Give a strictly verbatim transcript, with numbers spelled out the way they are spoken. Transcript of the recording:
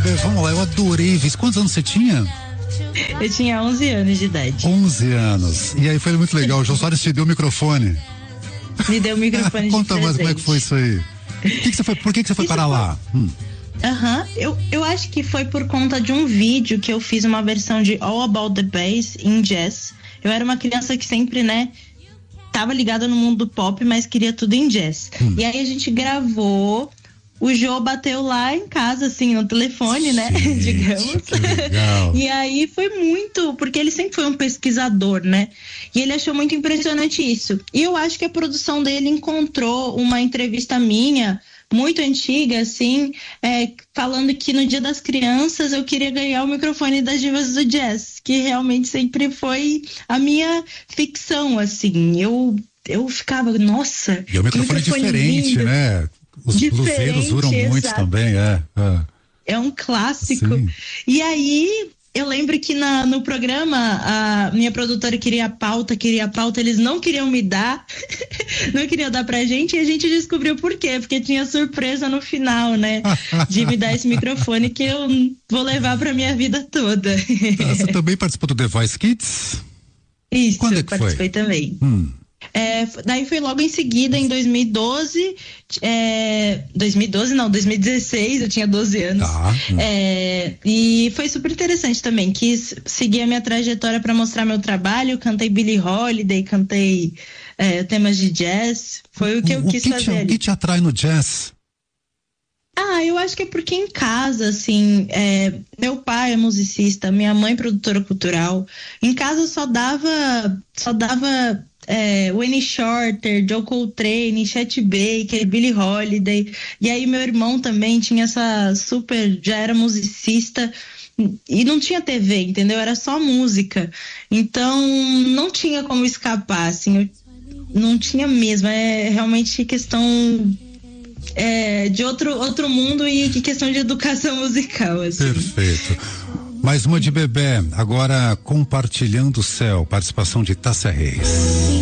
Bebê, vamos lá, eu adorei. Quantos anos você tinha? Eu tinha onze anos de idade. onze anos. E aí foi muito legal. O Jô Soares te deu o microfone. Me deu o microfone. Conta mais como é que foi isso aí. Que que você foi, por que, que você foi isso parar foi... lá? Hum. Aham, uhum. eu, eu acho que foi por conta de um vídeo que eu fiz uma versão de All About the Bass em jazz. Eu era uma criança que sempre, né, tava ligada no mundo do pop, mas queria tudo em jazz. Hum. E aí a gente gravou, o Jô bateu lá em casa, assim, no telefone, né, gente, digamos. E aí foi muito, porque ele sempre foi um pesquisador, né, e ele achou muito impressionante isso. E eu acho que a produção dele encontrou uma entrevista minha, muito antiga, assim, é, falando que no Dia das Crianças eu queria ganhar o microfone das divas do jazz, que realmente sempre foi a minha ficção, assim. Eu, eu ficava, nossa... E o microfone, microfone diferente, lindo, né? Os luzeiros duram muito também, é. É, é um clássico. Sim. E aí... Eu lembro que na, no programa a minha produtora queria a pauta, queria a pauta, eles não queriam me dar, não queriam dar pra gente, e a gente descobriu por quê, porque tinha surpresa no final, né, de me dar esse microfone que eu vou levar pra minha vida toda. Você também participou do The Voice Kids? Isso, quando é que participei foi? também. Hum. É, daí foi logo em seguida, em dois mil e doze, é, dois mil e doze não, dois mil e dezesseis, eu tinha doze anos. Tá. Hum. É, e foi super interessante também, quis seguir a minha trajetória para mostrar meu trabalho, cantei Billie Holiday, cantei é, temas de jazz, foi o que eu o quis que fazer te, ali. O que te atrai no jazz? Ah, eu acho que é porque em casa, assim, é, meu pai é musicista, minha mãe é produtora cultural, em casa só dava, só dava é, Wayne Shorter, Joe Coltrane, Chet Baker, Billie Holiday, e aí meu irmão também tinha essa super, já era musicista, e não tinha T V, entendeu? Era só música, então não tinha como escapar, assim, eu não tinha mesmo, é realmente questão... É, de outro, outro mundo e de questão de educação musical, assim. Perfeito. Mais uma de Bebê, agora Compartilhando o Céu, participação de Tássia Reis.